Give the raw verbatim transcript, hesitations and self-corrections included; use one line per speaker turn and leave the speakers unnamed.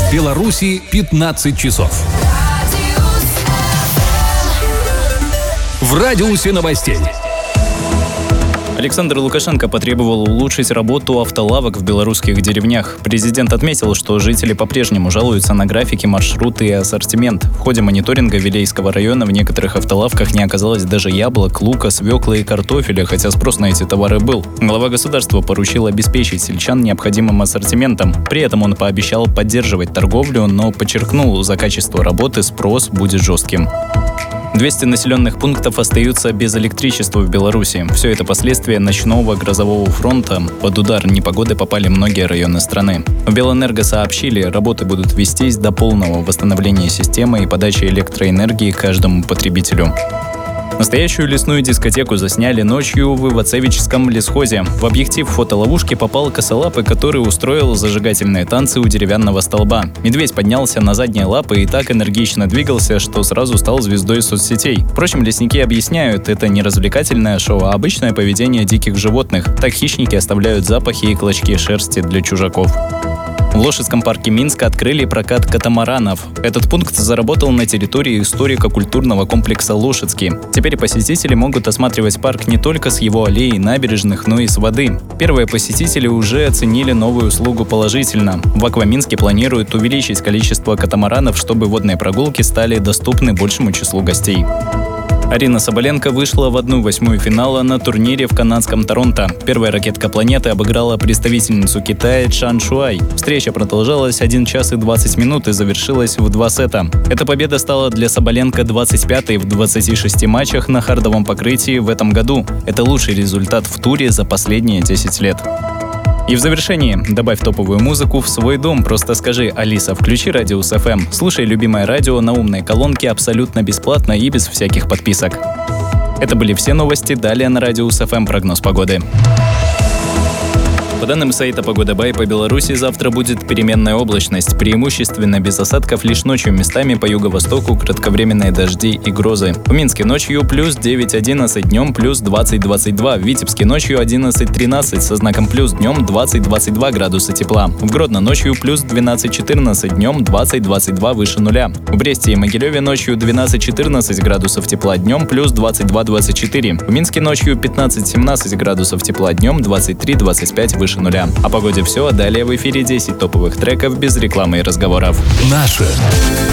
В Беларуси пятнадцать часов. В радиусе новостей.
Александр Лукашенко потребовал улучшить работу автолавок в белорусских деревнях. Президент отметил, что жители по-прежнему жалуются на графики, маршруты и ассортимент. В ходе мониторинга Вилейского района в некоторых автолавках не оказалось даже яблок, лука, свеклы и картофеля, хотя спрос на эти товары был. Глава государства поручил обеспечить сельчан необходимым ассортиментом. При этом он пообещал поддерживать торговлю, но подчеркнул, за качество работы спрос будет жестким. двести населенных пунктов остаются без электричества в Беларуси. Все это последствия ночного грозового фронта. Под удар непогоды попали многие районы страны. В Белэнерго сообщили, работы будут вестись до полного восстановления системы и подачи электроэнергии каждому потребителю. Настоящую лесную дискотеку засняли ночью в Ивацевичском лесхозе. В объектив фотоловушки попал косолапый, который устроил зажигательные танцы у деревянного столба. Медведь поднялся на задние лапы и так энергично двигался, что сразу стал звездой соцсетей. Впрочем, лесники объясняют, это не развлекательное шоу, а обычное поведение диких животных. Так хищники оставляют запахи и клочки шерсти для чужаков. В Лошадском парке Минска открыли прокат катамаранов. Этот пункт заработал на территории историко-культурного комплекса «Лошадский». Теперь посетители могут осматривать парк не только с его аллей и набережных, но и с воды. Первые посетители уже оценили новую услугу положительно. В Акваминске планируют увеличить количество катамаранов, чтобы водные прогулки стали доступны большему числу гостей. Арина Соболенко вышла в одну восьмую финала на турнире в канадском Торонто. Первая ракетка планеты обыграла представительницу Китая Чан Шуай. Встреча продолжалась один час и двадцать минут и завершилась в два сета. Эта победа стала для Соболенко двадцать пятой в двадцати шести матчах на хардовом покрытии в этом году. Это лучший результат в туре за последние десять лет. И в завершении добавь топовую музыку в свой дом. Просто скажи: «Алиса, включи Радиус эф эм». Слушай любимое радио на умной колонке абсолютно бесплатно и без всяких подписок. Это были все новости. Далее на Радиус эф эм прогноз погоды. По данным сайта Погода.бай, по Беларуси завтра будет переменная облачность, преимущественно без осадков, лишь ночью местами по юго-востоку кратковременные дожди и грозы. В Минске ночью плюс девять-одиннадцать, днем плюс двадцать-двадцать два, в Витебске ночью одиннадцать-тринадцать, со знаком плюс, днем двадцать-двадцать два градуса тепла. В Гродно ночью плюс двенадцать-четырнадцать, днем двадцать-двадцать два выше нуля. В Бресте и Могилеве ночью двенадцать-четырнадцать градусов тепла, днем плюс двадцать два-двадцать четыре. В Минске ночью пятнадцать-семнадцать градусов тепла, днем двадцать три-двадцать пять выше нуля. О погоде все, а далее в эфире десять топовых треков без рекламы и разговоров.
Наше